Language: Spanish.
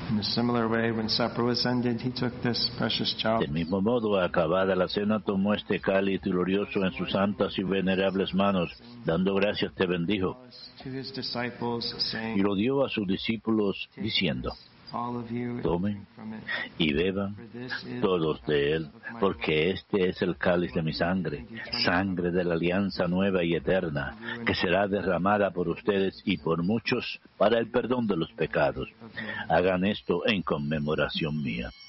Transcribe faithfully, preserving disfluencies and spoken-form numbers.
In a similar way, when supper was ended, he took this precious chalice. Del mismo modo, acabada la cena, tomó este cáliz glorioso en sus santas y venerables manos, dando gracias te bendijo, To his disciples, y saying, lo dio a sus discípulos, diciendo, all of you, tomen from it. y beban For this is todos de él, porque este es el cáliz de mi sangre, sangre de la alianza nueva y eterna, que será derramada por ustedes y por muchos para el perdón de los pecados. Hagan esto en conmemoración mía.